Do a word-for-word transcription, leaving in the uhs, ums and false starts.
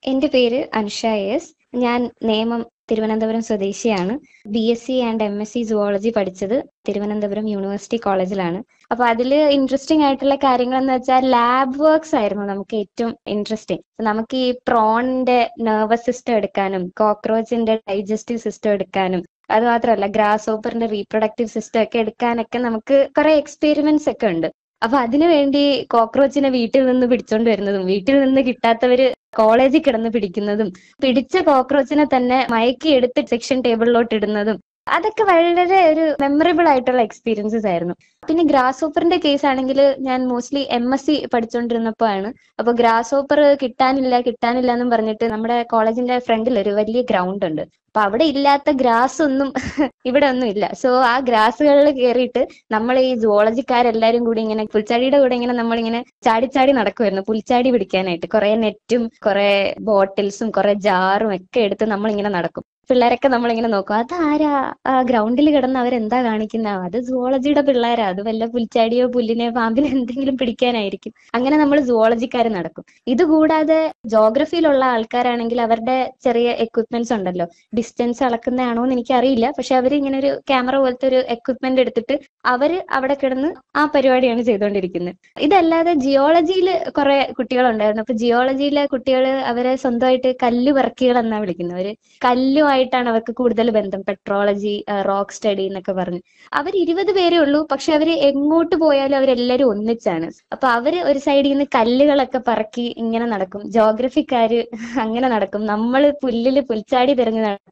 എന്റെ പേര് അനുഷ എസ്. ഞാൻ നേമം തിരുവനന്തപുരം സ്വദേശിയാണ്. B S C and M S C zoology പഠിച്ചത് തിരുവനന്തപുരം യൂണിവേഴ്സിറ്റി കോളേജിലാണ്. അപ്പൊ അതില് ഇൻട്രസ്റ്റിംഗ് ആയിട്ടുള്ള കാര്യങ്ങൾ എന്ന് വെച്ചാൽ ലാബ് വർക്ക്സ് ആയിരുന്നു നമുക്ക് ഏറ്റവും ഇൻട്രസ്റ്റിംഗ്. നമുക്ക് ഈ പ്രോണിന്റെ നെർവസ് സിസ്റ്റം എടുക്കാനും കോക്രോച്ചിന്റെ ഡൈജസ്റ്റീവ് സിസ്റ്റം എടുക്കാനും അത് മാത്രമല്ല ഗ്രാസ് ഓപ്പറിന്റെ റീപ്രൊഡക്റ്റീവ് സിസ്റ്റം ഒക്കെ എടുക്കാനൊക്കെ നമുക്ക് കുറെ എക്സ്പെരിമെന്റ്സ് ഒക്കെ ഉണ്ട്. അപ്പൊ അതിനു വേണ്ടി കോക്രോച്ചിനെ വീട്ടിൽ നിന്ന് പിടിച്ചോണ്ട് വരുന്നതും വീട്ടിൽ നിന്ന് കിട്ടാത്തവര് കോളേജിൽ കിടന്ന് പിടിക്കുന്നതും പിടിച്ച കോക്രോച്ചിനെ തന്നെ മയക്കി എടുത്ത് സെക്ഷൻ ടേബിളിലോട്ട് ഇടുന്നതും അതൊക്കെ വളരെ ഒരു മെമ്മറബിൾ ആയിട്ടുള്ള എക്സ്പീരിയൻസസ് ആയിരുന്നു. പിന്നെ ഗ്രാസ് ഓപ്പറിന്റെ കേസ് ആണെങ്കിൽ ഞാൻ മോസ്റ്റ്ലി എം എസ് സി പഠിച്ചുകൊണ്ടിരുന്നപ്പോ ആണ്. അപ്പൊ ഗ്രാസ് ഓപ്പർ കിട്ടാനില്ല കിട്ടാനില്ല എന്നും പറഞ്ഞിട്ട് നമ്മുടെ കോളേജിന്റെ ഫ്രണ്ടിൽ ഒരു വലിയ ഗ്രൗണ്ട് ഉണ്ട്. അപ്പൊ അവിടെ ഇല്ലാത്ത ഗ്രാസ് ഒന്നും ഇവിടെ ഒന്നും ഇല്ല. സോ ആ ഗ്രാസുകളിൽ കയറിയിട്ട് നമ്മൾ ഈ സുവോളജിക്കാരെല്ലാരും കൂടി ഇങ്ങനെ പുൽച്ചാടിയുടെ കൂടെ ഇങ്ങനെ നമ്മളിങ്ങനെ ചാടിച്ചാടി നടക്കുമായിരുന്നു പുൽച്ചാടി പിടിക്കാനായിട്ട്. കുറെ നെറ്റും കുറെ ബോട്ടിൽസും കുറെ ജാറും ഒക്കെ എടുത്ത് നമ്മളിങ്ങനെ നടക്കും. പിള്ളേരൊക്കെ നമ്മളിങ്ങനെ നോക്കും, അതാരാ ആ ഗ്രൗണ്ടിൽ കിടന്ന് അവരെന്താ കാണിക്കുന്ന, അത് സുവോളജിയുടെ പിള്ളേരാ, അത് വല്ല പുൽച്ചാടിയോ പുല്ലിനെയോ പാമ്പിനെ എന്തെങ്കിലും പിടിക്കാനായിരിക്കും. അങ്ങനെ നമ്മൾ സുവോളജിക്കാർ നടക്കും. ഇതുകൂടാതെ ജോഗ്രഫിയിലുള്ള ആൾക്കാരാണെങ്കിൽ അവരുടെ ചെറിയ എക്വിപ്മെന്റ്സ് ഉണ്ടല്ലോ, ഡിസ്റ്റൻസ് അളക്കുന്നതാണോ എന്ന് എനിക്കറിയില്ല, പക്ഷെ അവർ ഇങ്ങനെ ഒരു ക്യാമറ പോലത്തെ ഒരു എക്വിപ്മെന്റ് എടുത്തിട്ട് അവര് അവിടെ കിടന്ന് ആ പരിപാടിയാണ് ചെയ്തുകൊണ്ടിരിക്കുന്നത്. ഇതല്ലാതെ ജിയോളജിയിൽ കുറെ കുട്ടികളുണ്ടായിരുന്നു. അപ്പൊ ജിയോളജിയിലെ കുട്ടികൾ അവരെ സ്വന്തമായിട്ട് കല്ല് പറക്കികൾ എന്നാ വിളിക്കുന്നത്. അവര് കല്ലുമായിട്ടാണ് അവർക്ക് കൂടുതൽ ബന്ധം. പെട്രോളജി, റോക്ക് സ്റ്റഡി എന്നൊക്കെ പറഞ്ഞ് അവർ ഇരുപത് പേരേ ഉള്ളൂ, പക്ഷെ അവര് എങ്ങോട്ട് പോയാലും അവരെല്ലാരും ഒന്നിച്ചാണ്. അപ്പൊ അവര് ഒരു സൈഡിൽ നിന്ന് കല്ലുകളൊക്കെ പറക്കി ഇങ്ങനെ നടക്കും, ജോഗ്രഫിക്കാര് അങ്ങനെ നടക്കും, നമ്മള് പുല്ലില് പുൽച്ചാടി തിരഞ്ഞ് നടക്കും.